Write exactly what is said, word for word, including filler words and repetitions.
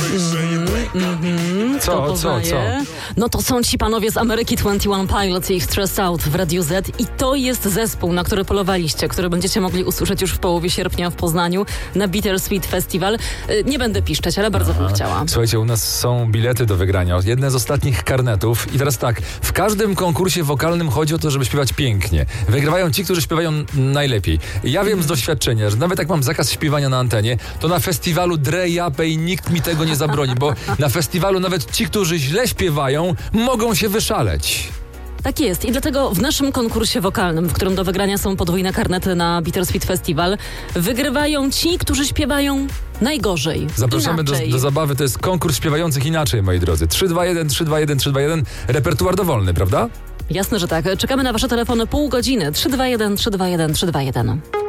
Mm-hmm. Co, co, co? No to są ci panowie z Ameryki dwadzieścia jeden Pilots i ich Stress Out w Radiu Z i to jest zespół, na który polowaliście, który będziecie mogli usłyszeć już w połowie sierpnia w Poznaniu na Bittersweet Festival. Nie będę piszczeć, ale bardzo Aha. bym chciała. Słuchajcie, u nas są bilety do wygrania. Jedne z ostatnich karnetów. I teraz tak, w każdym konkursie wokalnym chodzi o to, żeby śpiewać pięknie. Wygrywają ci, którzy śpiewają najlepiej. Ja wiem z doświadczenia, że nawet jak mam zakaz śpiewania na antenie, to na festiwalu Dre Japę i nikt mi tego nie zabroni, bo na festiwalu nawet ci, którzy źle śpiewają, mogą się wyszaleć. Tak jest i dlatego w naszym konkursie wokalnym, w którym do wygrania są podwójne karnety na Bittersweet Festival, wygrywają ci, którzy śpiewają najgorzej. Zapraszamy do, do zabawy, to jest konkurs śpiewających inaczej, moi drodzy. trzy dwa jeden, trzy dwa jeden, trzy dwa jeden, repertuar dowolny, prawda? Jasne, że tak. Czekamy na wasze telefony pół godziny. trzy dwa jeden, trzy dwa jeden, trzy dwa jeden.